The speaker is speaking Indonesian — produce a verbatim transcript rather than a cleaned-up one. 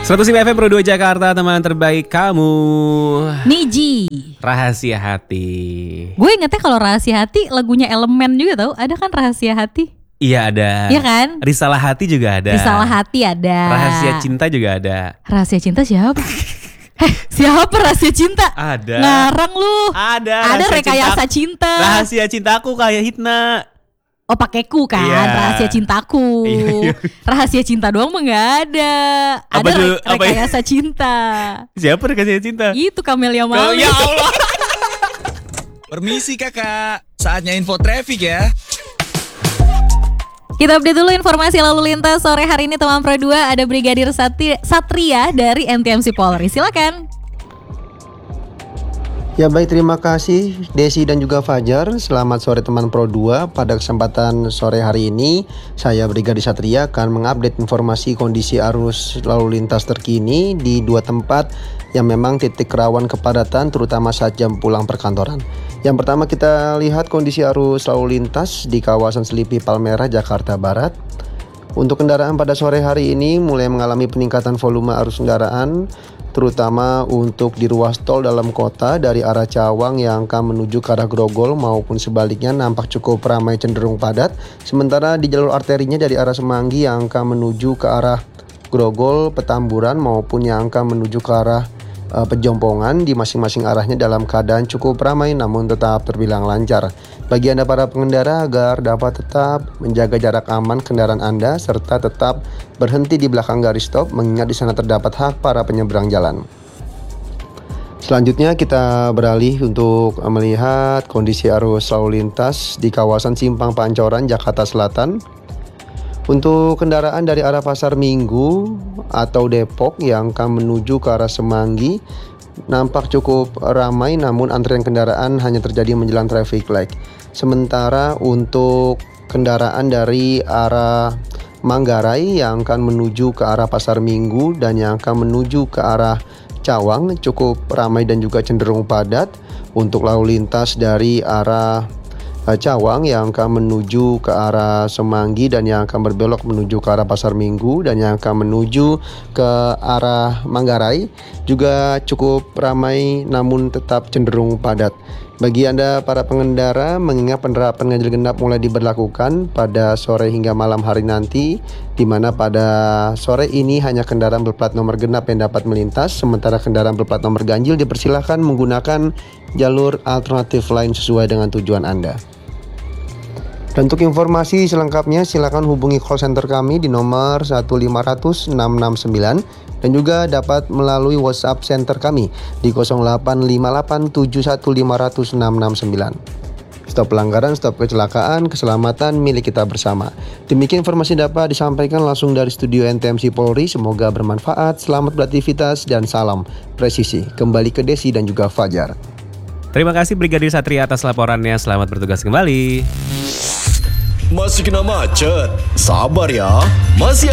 seratus lima F M Pro dua Jakarta, teman terbaik kamu. Niji. Rahasia hati. Gue ingetnya kalau rahasia hati lagunya Elemen juga tau. Ada kan rahasia hati? Iya ada. Iya kan? Risalah hati juga ada. Risalah hati ada. Rahasia cinta juga ada. Rahasia cinta siapa? Heh, siapa rahasia cinta? Ada. Ngarang lu. Ada. Ada rahasia rekayasa cinta. cinta. Rahasia cintaku kayak Hitna. Oh pakai ku kan, Iya. rahasia cintaku. Iya. Rahasia cinta doang mah nggak ada. Apa Ada tuh? re- Apa ya? rekayasa cinta. Siapa rahasia cinta? Itu Camelia Oh, Malik. ya Allah. Permisi kakak, saatnya info traffic ya. Kita update dulu informasi lalu lintas sore hari ini teman Pro dua. Ada Brigadir Sati- Satria dari N T M C Polri. Silakan. Ya baik, terima kasih Desi dan juga Fajar. Selamat sore teman Pro dua. Pada kesempatan sore hari ini saya Brigadir Satria akan mengupdate informasi kondisi arus lalu lintas terkini di dua tempat yang memang titik rawan kepadatan terutama saat jam pulang perkantoran. Yang pertama kita lihat kondisi arus lalu lintas di kawasan Selipi Palmerah Jakarta Barat. Untuk kendaraan pada sore hari ini mulai mengalami peningkatan volume arus kendaraan terutama untuk di ruas tol dalam kota dari arah Cawang yang akan menuju ke arah Grogol maupun sebaliknya nampak cukup ramai cenderung padat. Sementara di jalur arterinya dari arah Semanggi yang akan menuju ke arah Grogol, Petamburan maupun yang akan menuju ke arah uh, Pejompongan di masing-masing arahnya dalam keadaan cukup ramai namun tetap terbilang lancar. Bagi Anda para pengendara agar dapat tetap menjaga jarak aman kendaraan Anda serta tetap berhenti di belakang garis stop mengingat di sana terdapat hak para penyeberang jalan. Selanjutnya kita beralih untuk melihat kondisi arus lalu lintas di kawasan Simpang Pancoran Jakarta Selatan. Untuk kendaraan dari arah Pasar Minggu atau Depok yang akan menuju ke arah Semanggi nampak cukup ramai namun antrian kendaraan hanya terjadi menjelang traffic light. Sementara untuk kendaraan dari arah Manggarai yang akan menuju ke arah Pasar Minggu dan yang akan menuju ke arah Cawang cukup ramai dan juga cenderung padat. Untuk lalu lintas dari arah Cawang yang akan menuju ke arah Semanggi dan yang akan berbelok menuju ke arah Pasar Minggu dan yang akan menuju ke arah Manggarai juga cukup ramai namun tetap cenderung padat. Bagi Anda para pengendara, mengingat penerapan ganjil genap mulai diberlakukan pada sore hingga malam hari nanti, di mana pada sore ini hanya kendaraan berplat nomor genap yang dapat melintas, sementara kendaraan berplat nomor ganjil dipersilahkan menggunakan jalur alternatif lain sesuai dengan tujuan Anda. Dan untuk informasi selengkapnya silakan hubungi call center kami di nomor satu lima nol nol enam enam sembilan dan juga dapat melalui WhatsApp center kami di nol delapan lima delapan tujuh satu lima nol nol enam enam sembilan. Stop pelanggaran, stop kecelakaan, keselamatan milik kita bersama. Demikian informasi dapat disampaikan langsung dari studio N T M C Polri. Semoga bermanfaat, selamat beraktivitas dan salam presisi. Kembali ke Desi dan juga Fajar. Terima kasih Brigadir Satria atas laporannya. Selamat bertugas kembali. Masih kena macet? Sabar ya, masih